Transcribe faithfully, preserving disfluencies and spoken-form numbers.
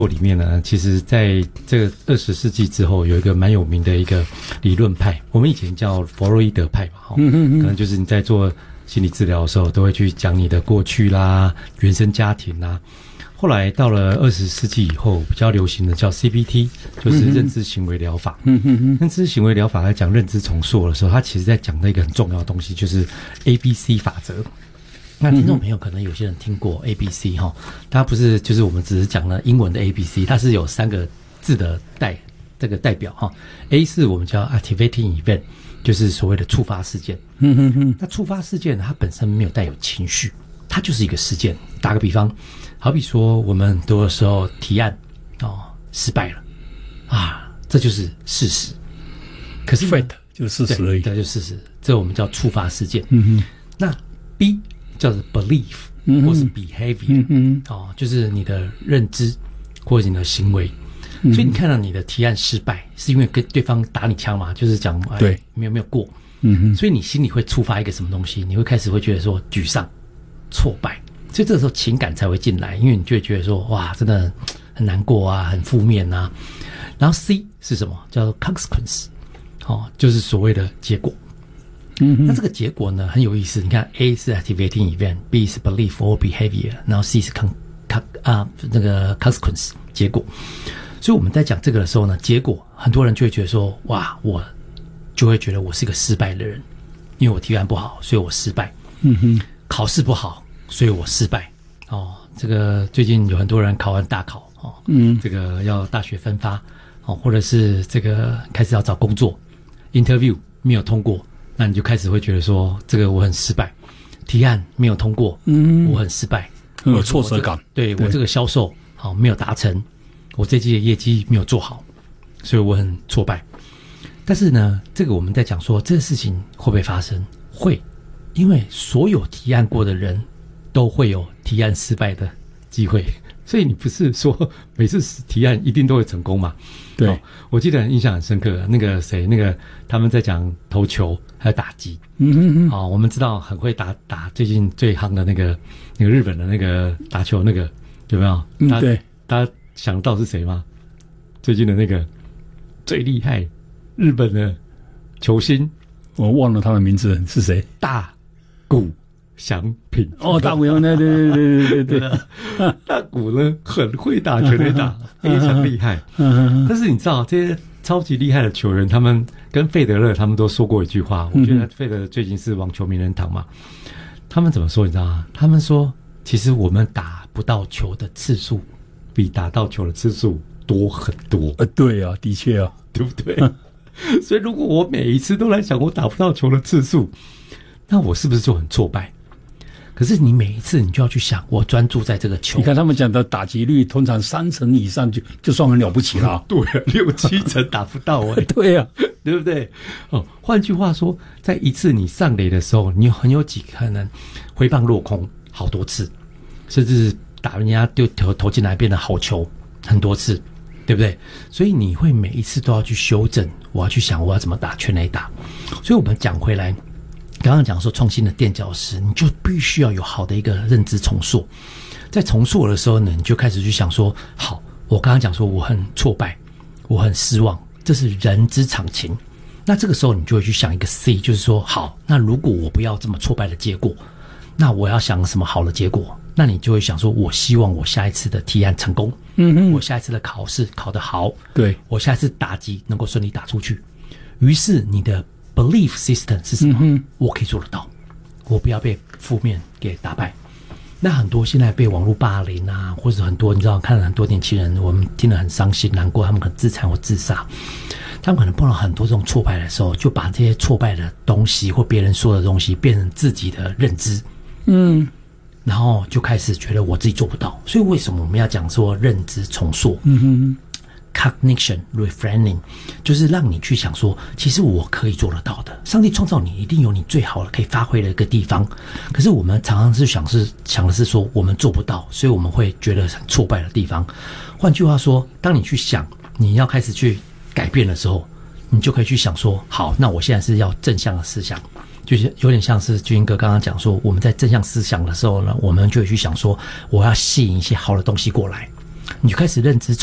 里面呢，其实在这个二十世纪之后，有一个蛮有名的一个理论派，我们以前叫弗洛伊德派嘛，嗯嗯嗯，可能就是你在做心理治疗的时候，都会去讲你的过去啦、原生家庭啦。后来到了二十世纪以后，比较流行的叫 C B T， 就是认知行为疗法。嗯嗯嗯，认知行为疗法在讲认知重塑的时候，它其实在讲的一个很重要的东西，就是 A B C 法则。那听众朋友可能有些人听过 A B C 哈，它不是就是我们只是讲了英文的 A B C， 它是有三个字的代这个代表哈。A 是我们叫 activating event， 就是所谓的触发事件。嗯哼哼，那触发事件它本身没有带有情绪，它就是一个事件。打个比方，好比说我们很多的时候提案哦失败了啊，这就是事实。可是 fact 就是事实而已， 对，就是事实，这我们叫触发事件。嗯哼，那 B。叫做 belief 或是 behavior，嗯嗯哦，就是你的认知或者你的行为。嗯、所以你看到你的提案失败，是因为跟对方打你枪嘛，就是讲对、哎、没有没有过。嗯哼，所以你心里会触发一个什么东西，你会开始会觉得说沮丧、挫败，所以这个时候情感才会进来，因为你就会觉得说哇，真的很难过啊，很负面啊。然后 C 是什么？叫做 consequence， 哦，就是所谓的结果。嗯，那这个结果呢很有意思，你看 A 是 activating event，B 是 belief or behavior， 然后 C 是 con, con 啊那个 consequence 结果。所以我们在讲这个的时候呢，结果很多人就会觉得说，哇，我就会觉得我是一个失败的人，因为我提案不好，所以我失败。嗯哼，考试不好，所以我失败。哦，这个最近有很多人考完大考哦，嗯，这个要大学分发哦，或者是这个开始要找工作 ，interview 没有通过。那你就开始会觉得说，这个我很失败，提案没有通过，嗯，我很失败， 很有挫折感。 对，我这个销售好没有达成，我这季的业绩没有做好，所以我很挫败。但是呢，这个我们在讲说，这个事情会不会发生？会，因为所有提案过的人都会有提案失败的机会。所以你不是说每次提案一定都会成功嘛？对、哦，我记得印象很深刻，那个谁，那个他们在讲投球还有打击，嗯嗯嗯，哦，我们知道很会打打最近最夯的那个那个日本的那个打球那个有没有？ 嗯，对， 大家想到是谁吗？最近的那个最厉害日本的球星， 我忘了他的名字是谁？ 大谷翔平哦，大谷翔平，对对对对对对， 大谷呢很会打全垒打，非常厉害。但是你知道这些超级厉害的球员，他们跟费德勒他们都说过一句话，我觉得费德勒最近是网球名人堂嘛，他们怎么说你知道吗？他们说，其实我们打不到球的次数比打到球的次数多很多。 呃，对啊，的确啊， 对不对？所以如果我每一次都来想我打不到球的次数，那我是不是就很挫败？可是你每一次你就要去想，我专注在这个球。 你看他们讲的打击率通常三成以上就就算很了不起了。 对啊，六七成打不到哎、欸。 对啊， 对不对？哦，换句话说，在一次你上垒的时候，你很有几可能挥棒落空好多次，甚至打人家丢投投进来变成好球很多次，对不对？所以你会每一次都要去修正，我要去想我要怎么打全垒打。所以我们讲回来。刚刚讲说创新的垫脚石，你就必须要有好的一个认知重塑。在重塑的时候呢，你就开始去想说，好，我刚刚讲说我很挫败，我很失望，这是人之常情。那这个时候你就会去想一个 C， 就是说，好，那如果我不要这么挫败的结果，那我要想什么好的结果？那你就会想说，我希望我下一次的提案成功，嗯哼，我下一次的考试考得好，对，我下一次打击能够顺利打出去。于是你的belief system 是什么、嗯？我可以做得到，我不要被负面给打败。那很多现在被网络霸凌啊，或者很多你知道，看了很多年轻人，我们听了很伤心难过，他们可能自残或自杀，他们可能碰到很多这种挫败的时候，就把这些挫败的东西或别人说的东西变成自己的认知，嗯，然后就开始觉得我自己做不到。所以为什么我们要讲说认知重塑？嗯哼。Cognition reframing 就是让你去想说，其实我可以做得到的。上帝创造你，一定有你最好的可以发挥的一个地方。可是我们常常是想是想的是说，我们做不到，所以我们会觉得很挫败的地方。换句话说，当你去想你要开始去改变的时候，你就可以去想说，好，那我现在是要正向的思想，就是有点像是军哥刚刚讲说，我们在正向思想的时候呢，我们就会去想说，我要吸引一些好的东西过来。 你就开始认知